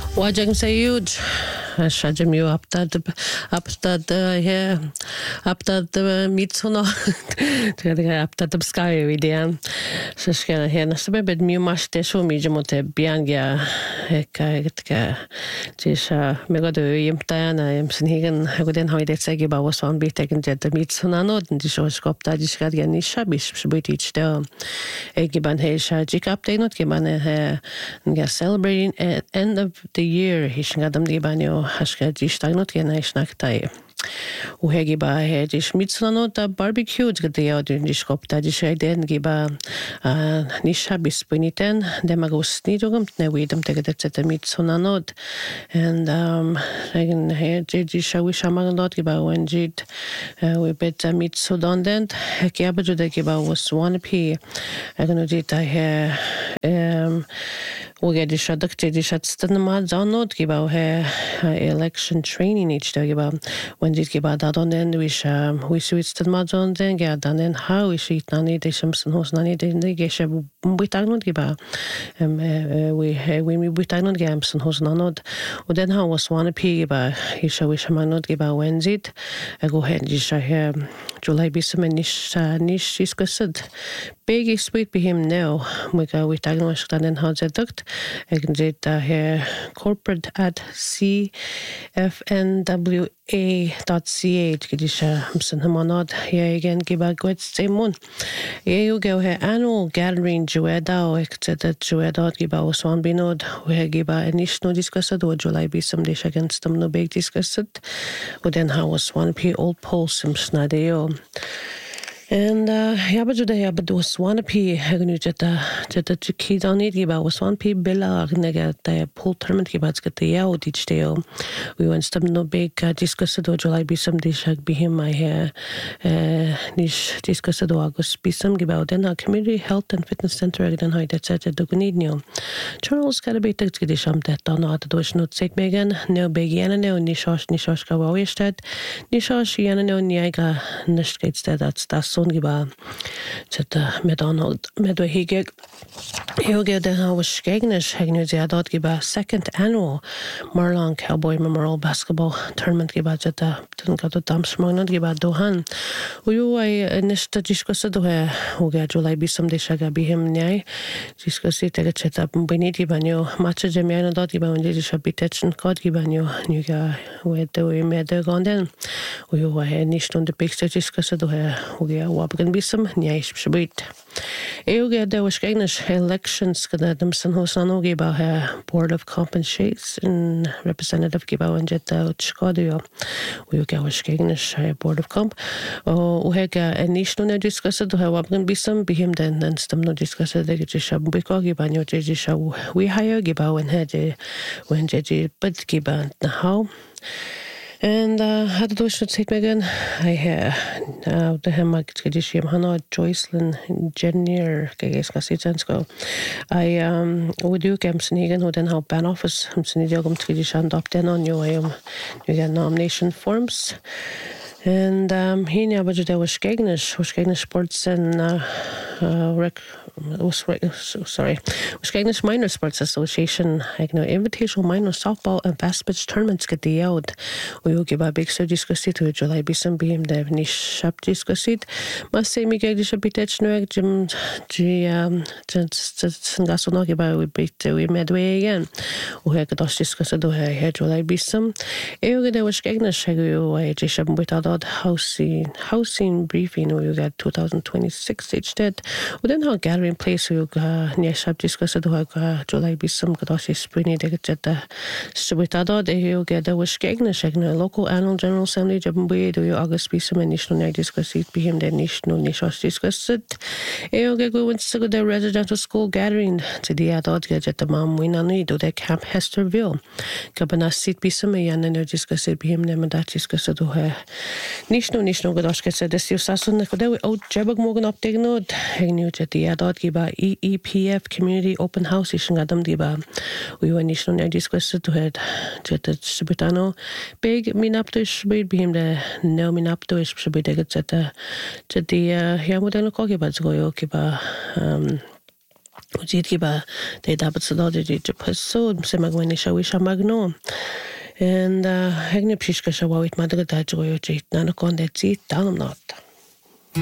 Wajang sayuj shajam yu aptad mitsuno aptad sky videan shashkana here nasabe bed mu mashte sho mi jamote bianga ka tisha megado yimtana yimsin higen hagoden hoyde segi ba was on bitegen jet mitsuno no die sho skopta die skad ja nicht shabish shbitich da egiban he shajik update not giban he celebrating at end of the year hishngadam gibanyo hashka distagnot genaišnaktai uhegiba he dis mitsuno da barbecue gdea dün diskopta dis den giba nisha bispiniten demagost nidogum newidum tegedet mitsuno and again he dis shawishamagdot giba wenjit we bet mitsudondent hekiabju de giba was one p agano dita he we get shadakte dishatstanma zanot giba he election training each day giba when did giba dadonen we switched mazon den gadan how is it nani de shamson hos nani de geshe bitagnot giba we mi bitagnot gamson hos nanod and then how was one p giba isha wishamanot giba wenzit go ahead disha he July bisum nish discussed big sweet be him now we go with diagnosed and how zeduct exit here corporate at cfnwa.ch gidisha msan hamonod here again giba gwet simon you go here annual gathering jueda exeter jueda giba oswan binod we giba initial discussed or July bisum dish against them no big discussed and then how was 1p old polsum snadeo and yabadu was one p hagnu jeta kid on it giba was one p billa nega the pool tournament giba get the yao each day we went some no big discussed do July bisum dishag be him my hair nish discussed do August bisum giba then community health and fitness center again how that said the gunidnyo Charles got a bit to get sham that on at the not say megan no big yana no nishosh ka wawistad nishosh yana no niaga nishkets that's giba chata medonald medwehige yoga the was skegnish hagnu ziadot giba second annual Marlon Cowboy Memorial Basketball Tournament giba chata tunkato damsmagnot giba dohan uyu I nishta discussed do he uga July bisum dishaga bihim nyai discussi tega chata biniti banyo matcha jemiano dot giba unji dishabitchen god gibanyo nyuga wedo imede gonden uyu I nishtun the big discussed do he uga wabgan bisum nyai shbit euga there was skegnish elections kada damsan hosano giba board of compensation representative giba wanjeta chkodio uga was skegnish board of comp uhega initial no discussed do wabgan bisum bihim then stam no discussed de gisha biko giba nyo gisha we hire giba when jeji but giba how and had to say again I the hemag tradition hana Joycelyn Jenier geges kasitsensko I would do Kempsnigen who then how ban office Hamsnidjogum tradition up then on you get nomination forms and he never did was Skegnish sports and Skegnish Minor Sports Association invitational minor softball and basketball tournaments get the out we give a big so discussed to July bisum beam the nish shop discussed must say me get bitech no jim gasono giba we bit we medway again we had discussed do here July bisum there was Skegnish I just without housing briefing you got 2026 each dead then how gathering place you neshap discussed do July bisum kadoshi spring de get subitado de you get the was Skegnish local annual general assembly jabwe do you August bisum initial discussed be him the national nishosh discussed you get go to the residential school gathering to the adult get the mom we nani do the Camp Hesterville kabana sit bisum yan no discussed be him them that discussed do Nishno Godoshka said this you sasun the old Jebag Morgan update note hanging at the adult giba EEPF community open house is Adam Diba. We were Nishno discussed to head to the Subitano big minaptish beat him the no minaptish should be taken at the Yamudano Koki but go Yokiba Uġid giba they dabat salada di ġipħassud, msema għwini xawi xa magnu. And hegni bxiex ka xawawit madra daġru juġit, nana kondet zit, tanum not.